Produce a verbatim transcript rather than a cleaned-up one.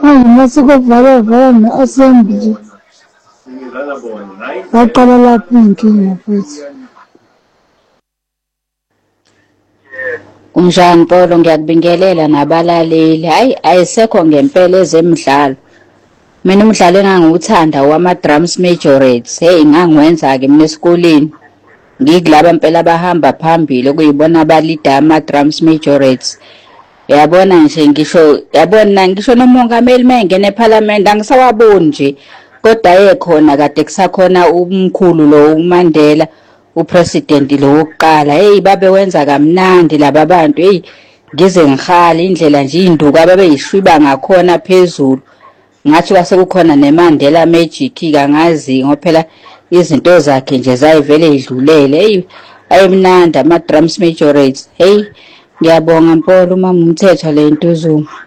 Manje masekuvala vala ne-assembly. Waqala lapho inkinga futhi. Unjani Mpolo, ngiyakubingelela nabalaleli. Hayi ayisekho ngempela ezemidlalo. Mina umdlalo engangiwuthanda wama-drums majorettes. Hey ngangiwenza-ke mina esikoleni. Ngikilaba mpela abahamba phambili okuyibona abalida ama-drums majorettes. Uyabona nje ngisho yabona ngisho nomongameli mengene eParliament angisawaboni nje. Kodwa ekhona kade kusakhona umkhulu lo uMandela upresident lo wokuqala. Hey babe wenza kamnandi laba bantu. Hey ngize ngihale indlela nje induku ababeyishwiba ngakhona phezulu. Ngathi kwase kukhona neMandela magic kangazi ngophela izinto zakhe nje zayivele idlulele. Hey ayimnandi ama-drums majorettes. Hey ngiyabonga Mpolo mama umthetho le nto uzuma.